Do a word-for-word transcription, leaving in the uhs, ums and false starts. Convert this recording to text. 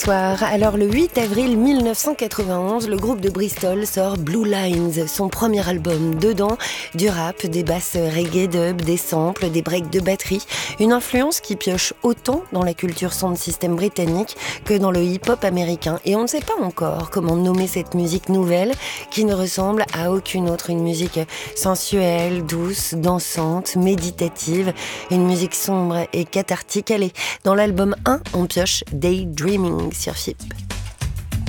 Soir. Alors le huit avril mille neuf cent quatre-vingt-onze, le groupe de Bristol sort Blue Lines, son premier album. Dedans, du rap, des basses reggae dub, des samples, des breaks de batterie. Une influence qui pioche autant dans la culture sound system britannique que dans le hip-hop américain. Et on ne sait pas encore comment nommer cette musique nouvelle qui ne ressemble à aucune autre. Une musique sensuelle, douce, dansante, méditative. Une musique sombre et cathartique. Allez, dans l'album un, on pioche Daydreaming sur F I P.